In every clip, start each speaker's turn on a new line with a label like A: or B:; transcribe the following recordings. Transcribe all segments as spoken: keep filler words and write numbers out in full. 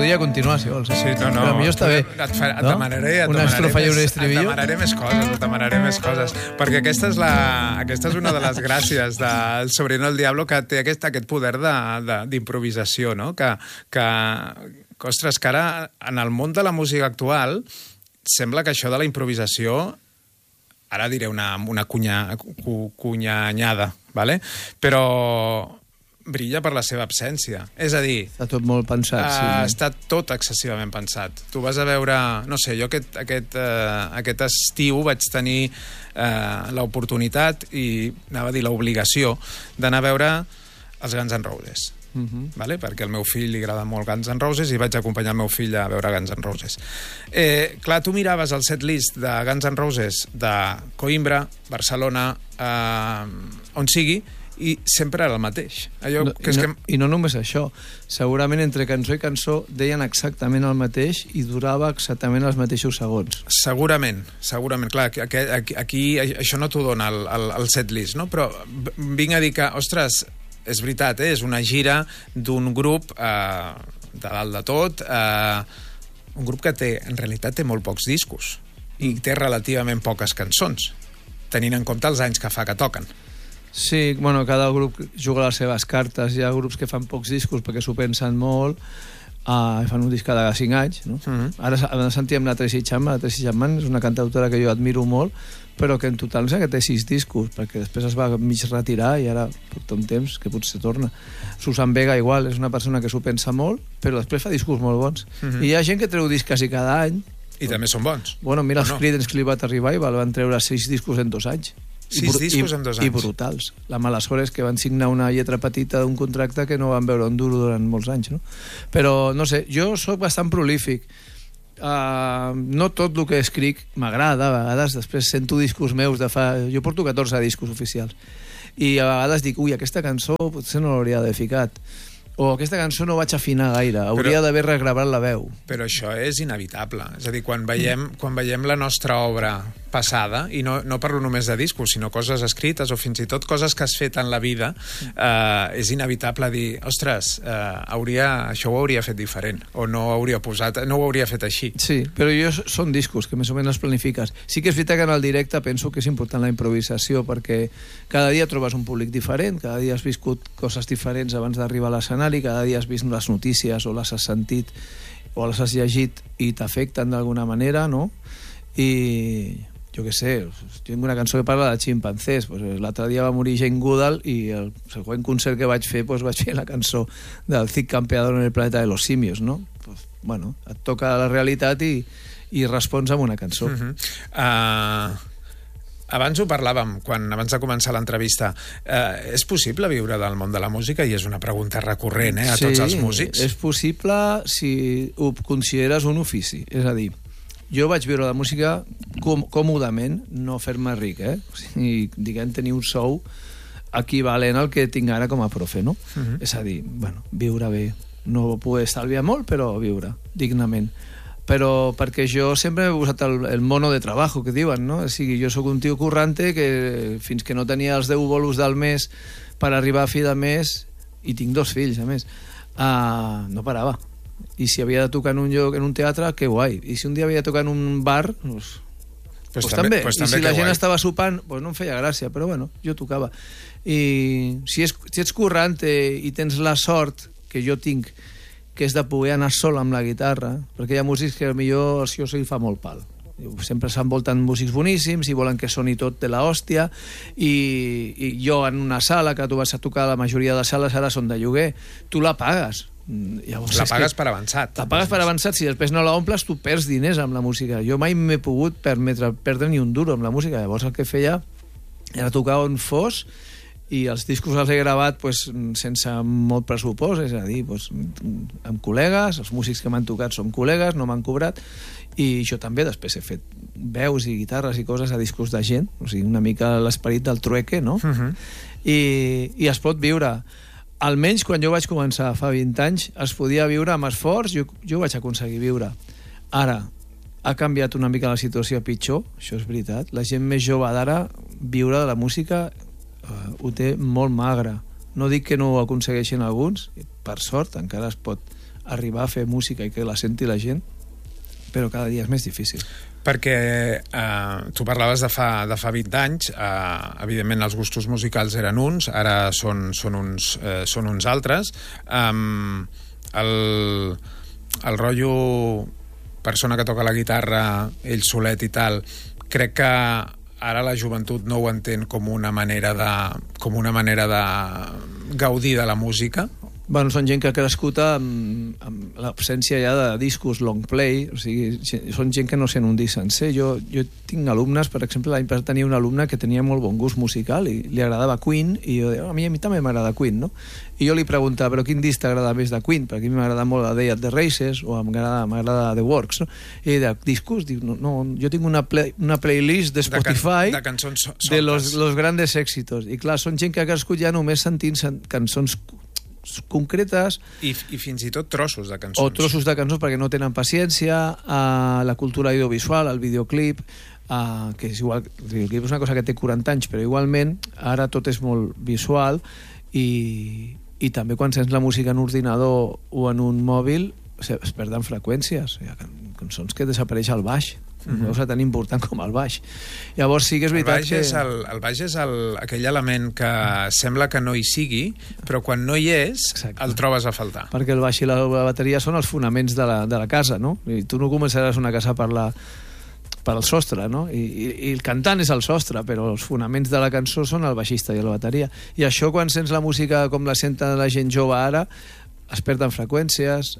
A: podria continuar, si vols. Eh?
B: Sí, no, no.
A: Però millor està bé.
B: Et, fa, et
A: no?
B: demanaré, et
A: una estrofa i un
B: més,
A: estribillo.
B: Et demanaré més coses, et demanaré més coses. Perquè aquesta és, la, aquesta és una de les gràcies del Sobrino del Diablo, que té aquest, aquest poder d'improvisació, no? Que, que, que, ostres, que ara, en el món de la música actual, sembla que això de la improvisació, ara diré una, una cunya, cu, cunyanyada, ¿vale? Però brilla per la seva absència. És a dir...
A: Està tot molt pensat, sí.
B: Uh, està tot excessivament pensat. Tu vas a veure... No sé, jo aquest, aquest, uh, aquest estiu vaig tenir uh, l'oportunitat i, anava a dir, l'obligació d'anar a veure els Guns N' Roses. Uh-huh. Vale? Perquè al meu fill li agrada molt Guns N' Roses i vaig acompanyar el meu fill a veure Guns N' Roses. Eh, clar, tu miraves el setlist de Guns N' Roses de Coimbra, Barcelona, eh, on sigui, i sempre era el mateix. Allò
A: no,
B: que és
A: no,
B: que...
A: I no només això. Segurament entre cançó i cançó deien exactament el mateix i durava exactament els mateixos segons.
B: Segurament, segurament. Clar, aquí, aquí, aquí això no t'ho dona el, el, el setlist, no? Però vinc a dir que, ostres, és veritat, eh? És una gira d'un grup eh, de dalt de tot, eh, un grup que té, en realitat té molt pocs discos i té relativament poques cançons, tenint en compte els anys que fa que toquen.
A: Sí, bueno, cada grup juga les seves cartes. Hi ha grups que fan pocs discos perquè s'ho pensen molt, uh, fan un disc cada cinc anys, no? Uh-huh. Ara, ara sentíem la Tracy Chapman. La Tracy Chapman és una cantautora que jo admiro molt, però que en total no sé que té sis discos, perquè després es va mig retirar i ara porta un temps que potser torna. Susan Vega igual, és una persona que s'ho pensa molt, però després fa discos molt bons. Uh-huh. I hi ha gent que treu discs quasi cada any.
B: I també són bons.
A: Bueno, mira, els
B: no?
A: Creedence Clearwater Revival van treure sis discos en dos anys.
B: Sis discos en dos anys.
A: I brutals. La mala sort és que van signar una lletra petita d'un contracte que no van veure un duro durant molts anys, no? Però, no sé, jo sóc bastant prolífic. Uh, no tot el que escric m'agrada. A vegades després sento discos meus de fa... Jo porto catorze discos oficials. I a vegades dic, ui, aquesta cançó potser no l'hauria d'haver ficat. O aquesta cançó no vaig afinar gaire, hauria d'haver regravat la veu.
B: Però això és inevitable. És a dir, quan veiem, quan veiem la nostra obra passada, i no, no parlo només de discos, sinó coses escrites o fins i tot coses que has fet en la vida, eh, és inevitable dir, ostres, eh, hauria, això ho hauria fet diferent, o no ho hauria posat, no ho hauria fet així.
A: Sí, però jo són discos que més o menys els planifiques. Sí que és veritat que en el directe penso que és important la improvisació, perquè cada dia trobes un públic diferent, cada dia has viscut coses diferents abans d'arribar a l'escenari, cada dia has vist les notícies o les has sentit o les has llegit i t'afecten d'alguna manera, no? I jo què sé, tinc una cançó que parla de ximpancers, pues, l'altre dia va morir Jane Goodall i el següent concert que vaig fer pues, vaig fer la cançó del Cid Campeador en el planeta de los simios, no? Pues, bueno, et toca la realitat i, i respons amb una cançó.
B: Uh-huh. uh, abans ho parlàvem, quan, abans de començar l'entrevista. Uh, és possible viure del món de la música? I és una pregunta recurrent eh, a
A: sí,
B: tots els músics.
A: És possible si ho consideres un ofici, és a dir, jo vaig viure la música com, còmodament, no fer-me ric, eh? O sigui, diguem, tenir un sou equivalent al que tinc ara com a profe, no? Uh-huh. És a dir, bueno, viure bé. No poder estalviar molt, però viure dignament. Però perquè jo sempre he posat el, el mono de trabajo, que diuen, no? O sigui, jo sóc un tio currante que fins que no tenia els deu bolos del mes per arribar a fi de mes, i tinc dos fills, a més, uh, no parava. I si havia de tocar en un lloc, en un teatre, que guai. I si un dia havia de tocar en un bar, doncs, pues, pues també. Pues I si la gent guai. Estava sopant, pues no em feia gràcia, però bueno, jo tocava. I si, és, si ets currante i tens la sort que jo tinc, que és de poder anar sol amb la guitarra, perquè hi ha músics que potser això se li fa molt pal. Sempre s'envolten músics boníssims i volen que soni tot de l'hòstia, i, i jo en una sala, que tu vas a tocar, la majoria de sales ara són de lloguer, tu la pagues.
B: Llavors, la pagues per avançat.
A: La pagues per avançat, si després no la omples, tu perds diners amb la música. Jo mai m'he pogut permetre perdre ni un duro amb la música. Llavors el que feia era tocar on fos, i els discos els he gravat pues, sense molt pressupost, és a dir, pues, amb col·legues, els músics que m'han tocat són col·legues, no m'han cobrat, i jo també després he fet veus i guitarres i coses a discos de gent, o sigui, una mica l'esperit del trueque, no? Uh-huh. I, i es pot viure. Almenys quan jo vaig començar fa vint anys es podia viure amb esforç, jo, jo vaig aconseguir viure. Ara, ha canviat una mica la situació a pitjor, això és veritat. La gent més jove d'ara viure de la música uh, ho té molt magre. No dic que no ho aconsegueixin alguns, per sort encara es pot arribar a fer música i que la senti la gent, però cada dia és més difícil.
B: Perquè eh, tu parlaves de fa, de fa vint anys, eh, evidentment els gustos musicals eren uns, ara són, són, uns, eh, són uns altres. Um, el, el rotllo persona que toca la guitarra, ell solet i tal, crec que ara la joventut no ho entén com una manera de, com una manera de gaudir de la música.
A: Bueno, són gent que ha crescut amb, amb l'absència ja de discos long play, o sigui, són gent que no sent un disc sencer. Jo, jo tinc alumnes, per exemple, l'any passat tenia un alumne que tenia molt bon gust musical i li agradava Queen, i jo deia, a mi, a mi també m'agrada Queen, no? I jo li preguntava, però quin disc t'agrada més de Queen? Perquè a mi m'agrada molt la Day at the Races o m'agrada The Works, no? I ella deia, discos? Diu, no, no, jo tinc una, play, una playlist de Spotify
B: de, can, de cançons soltes,
A: de los, los grandes èxitos. I clar, són gent que ha crescut ja només sentint cançons concretes
B: I, i fins i tot trossos de cançons
A: o trossos de cançons perquè no tenen paciència a la cultura audiovisual, al videoclip, a, que és igual, el videoclip és una cosa que té quaranta anys, però igualment ara tot és molt visual i, i també quan sents la música en un ordinador o en un mòbil es perden freqüències, hi ha cançons que desapareix al baix, una cosa tan important com el baix. Llavors sí que és veritat
B: el baix
A: que...
B: És el, el baix és el, aquell element que sembla que no hi sigui, però quan no hi és, exacte, el trobes a faltar.
A: Perquè el baix i la bateria són els fonaments de la, de la casa, no? I tu no començaràs una casa per la per al sostre, no? I, i, i el cantant és el sostre, però els fonaments de la cançó són el baixista i la bateria. I això, quan sents la música com la senten la gent jove ara, es perden freqüències,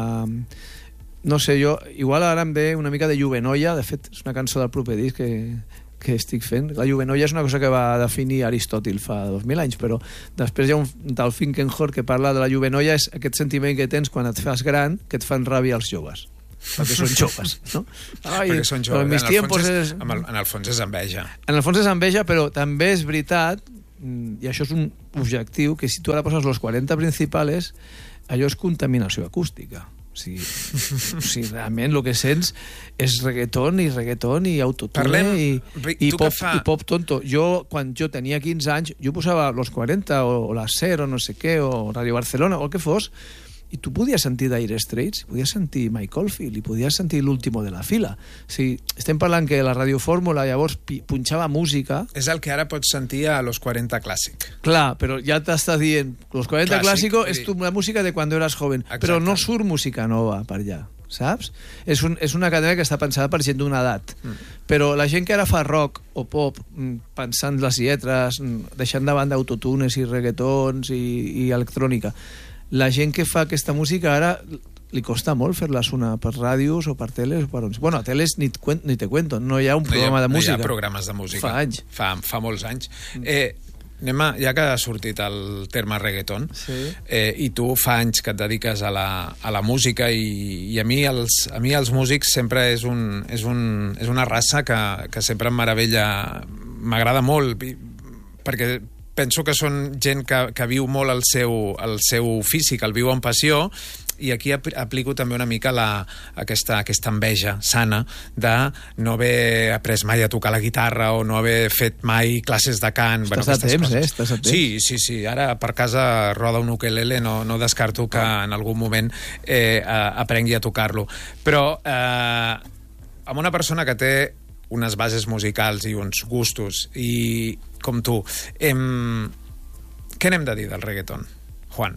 A: eh, no sé, jo, igual ara em ve una mica de Juvenoia, de fet és una cançó del proper disc que, que estic fent. La Juvenoia és una cosa que va definir Aristòtil fa dos mil anys, però després hi ha un tal Finkenhor que parla de la Juvenoia, és aquest sentiment que tens quan et fas gran, que et fan ràbia els joves, perquè són joves, no?
B: Ai, perquè són joves,
A: en,
B: en, el fons és, en, el, en el fons és enveja.
A: En el fons és enveja, però també és veritat, i això és un objectiu, que si tu ara poses los quaranta principales, allò és contaminació acústica. O sigui, o sigui, realment el que sents és reggaeton i reggaeton i autotune
B: Parlem,
A: i, i, pop,
B: fa...
A: i pop tonto. Jo, quan jo tenia quinze anys, jo posava los quaranta o, o la Ser o no sé què, o Radio Barcelona o el que fos, i tu podies sentir Dire Straits, podies sentir Mike Oldfield i podies sentir l'último de la fila. O sigui, estem parlant que la radiofórmula llavors punxava música.
B: És el que ara pots sentir a los quaranta Clàssic.
A: Clar, però ja t'està dient los quaranta Clásico és tu, la música de quan eras joven. Exacte. Però no surt música nova per allà, saps? És, un, és una cadena que està pensada per gent d'una edat. Mm. Però la gent que ara fa rock o pop, pensant les lletres, deixant de banda autotunes i reggaetons i, i electrònica, la gent que fa aquesta música ara li costa molt fer-la sonar per ràdios o per teles o per on... Bueno, a teles ni, ni te cuento, no hi ha un programa
B: no hi ha,
A: de música.
B: No hi ha programes de música.
A: Fa anys.
B: Fa, fa molts anys. Eh, anem a, ja que ha sortit el terme reggaeton, sí. eh, i tu fa anys que et dediques a la, a la música i, i a, mi els, a mi els músics sempre és, un, és, un, és una raça que, que sempre em meravella, m'agrada molt, perquè penso que són gent que, que viu molt el seu, el seu físic, el viu amb passió, i aquí aplico també una mica la, aquesta, aquesta enveja sana de no haver après mai a tocar la guitarra o no haver fet mai classes de cant.
A: Estàs
B: bueno,
A: a temps,
B: coses.
A: eh? Estàs a temps.
B: Sí, sí, sí. Ara per casa roda un ukelele, no, no descarto que en algun moment eh, aprengui a tocar-lo. Però eh, amb una persona que té unes bases musicals i uns gustos, i com tu, em... què n'hem de dir del reggaeton, Juan?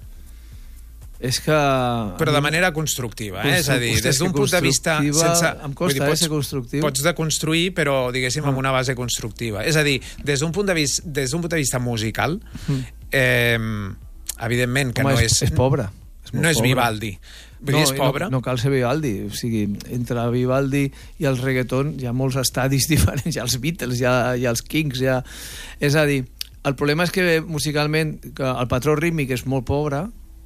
A: És que...
B: Però de manera constructiva, eh? És a dir, des d'un punt de vista... Sense...
A: Em costa, dir, pots, ser constructiu.
B: Pots deconstruir, però, diguéssim, amb una base constructiva. És a dir, des d'un punt de vista, des d'un punt de vista musical, eh, evidentment que
A: Home,
B: no
A: és... És, és pobre. És
B: no és
A: pobre.
B: Vivaldi. Vull
A: no,
B: dir, és pobre.
A: No, no cal ser Vivaldi. O sigui, entre Vivaldi i el reggaeton hi ha molts estadis diferents. Hi ha els Beatles, hi ha, hi ha els Kings, hi ha... És a dir, el problema és que musicalment que el patró rítmic és molt pobre,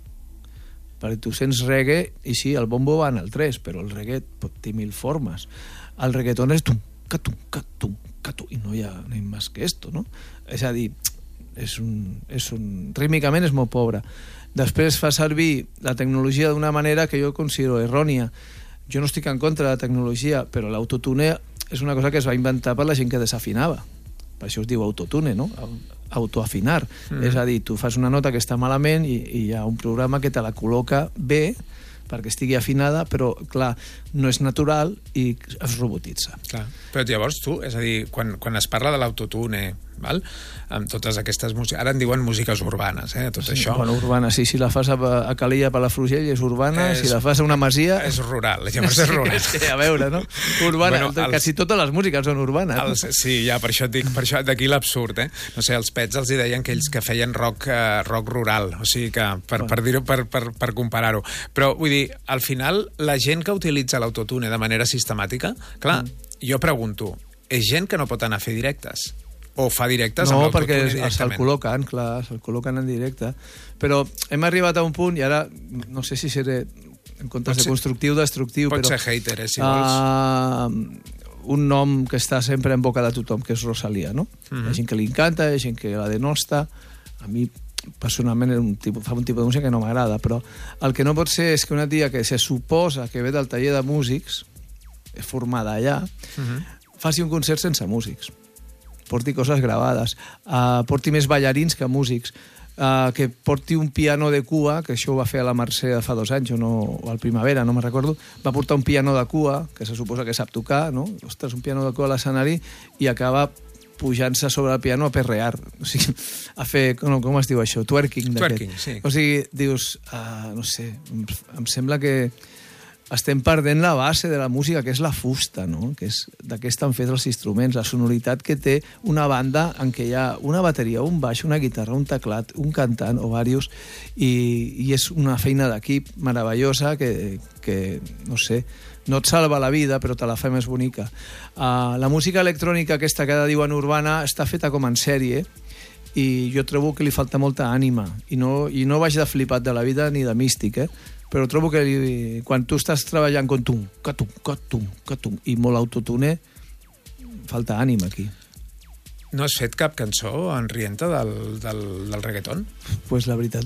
A: perquè tu sents reggae i sí, el bombo va en el tres, però el reggae té mil formes. El reggaeton és tum, catum, catum, catum, i no hi ha ni més que esto, no? És a dir, és un, és un... rítmicament és molt pobre. Després fa servir la tecnologia d'una manera que jo considero errònia. Jo no estic en contra de la tecnologia, però l'autotune és una cosa que es va inventar per la gent que desafinava. Per això es diu autotune, no? Autoafinar. Mm. És a dir, tu fas una nota que està malament i, i hi ha un programa que te la col·loca bé perquè estigui afinada, però, clar, no és natural i es robotitza.
B: Clar. Però llavors tu, és a dir, quan, quan es parla de l'autotune, val? Amb totes aquestes músiques... Ara en diuen músiques urbanes, eh, tot
A: Sí,
B: això.
A: bueno, urbana, sí, si la fas a, a Calella, Palafrugell, és urbana,
B: És-
A: si la fas a una masia...
B: És rural, llavors és rural.
A: És que, a veure, no? Urbana,
B: Bueno, els-
A: quasi totes les músiques són urbanes.
B: Els, sí, ja, per això et dic, per això d'aquí l'absurd, eh? No sé, els Pets els hi deien que ells que feien rock, eh, rock rural, o sigui que, per, per dir-ho, per, per, per comparar-ho. Però, vull dir, al final, la gent que utilitza l'autotune de manera sistemàtica, clar, mm. jo pregunto, és gent que no pot anar a fer directes? O fa directes
A: No,
B: amb l'autotune
A: perquè
B: directament?
A: se'l col·loquen, clar, se'l col·loquen en directe. Però hem arribat a un punt, i ara no sé si seré, en comptes
B: Pot
A: de
B: ser-
A: constructiu o destructiu,
B: Pot
A: però...
B: ser hater, eh, si vols.
A: Uh, un nom que està sempre en boca de tothom, que és Rosalía, no?
B: Mhm.
A: Hi ha gent que li encanta, hi ha gent que la denosta. A mi, personalment, és un tipus, fa un tipus de música que no m'agrada, però el que no pot ser és que una tia que se suposa que ve del taller de músics, formada allà,
B: Mhm.
A: faci un concert sense músics, porti coses gravades, uh, porti més ballarins que músics, uh, que porti un piano de cua, que això ho va fer a la Mercè fa dos anys, o, no, o al Primavera, no me'n recordo, va portar un piano de cua, que se suposa que sap tocar, no? Ostres, un piano de cua a l'escenari, i acaba pujant-se sobre el piano a perrear, o sigui, a fer, com, com es diu això? Twerking.
B: Twerking,
A: d'aquest.
B: sí.
A: O sigui, dius, uh, no sé, em, em sembla que estem perdent la base de la música, que és la fusta, no? Que és de què estan fets els instruments, la sonoritat que té una banda en què hi ha una bateria, un baix, una guitarra, un teclat, un cantant o varios, i, i és una feina d'equip meravellosa que, que, no sé, no et salva la vida, però te la fa més bonica. Uh, la música electrònica aquesta que ara diuen urbana està feta com en sèrie, i jo trobo que li falta molta ànima, i no, i no vaig de flipat de la vida ni de místic, eh? Però trobo que li, quan tu estàs treballant con tum, catum, catum, catum, i molt autotune, falta ànima aquí.
B: No has fet cap cançó, Enrienta, del, del, del reggaeton?
A: Pues la veritat